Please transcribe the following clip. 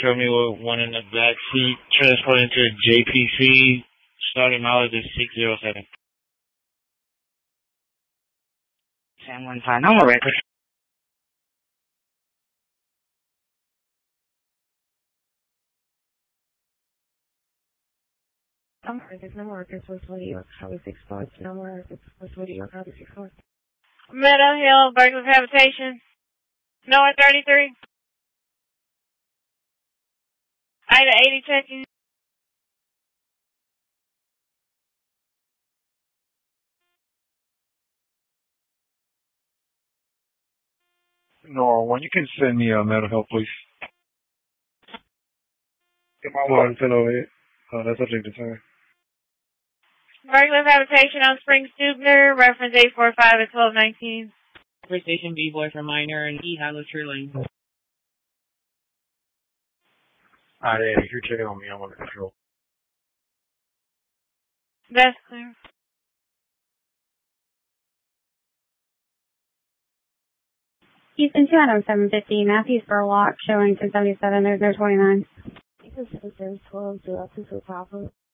show me one in the back seat, transporting to JPC, starting mileage is 607. 1015, normal record. No more records was Woody York, Highway 64. No more records was Woody York, Highway 64. Meadow Hill, Berkeley Habitation. North 33. Ida 80 checking. No, when you can send me a mental health, please. If I want to know it, that's up to the time. Berkeley Habitation on Spring Stubner, reference 845 at 1219. Station B-Boy for minor and E. Hello True. Alright, Eddie, you're checking on me. I'm under control. That's clear. Houston 20750, Matthews Burlock, showing 277, there's no 29. Houston 12, 2 Papa.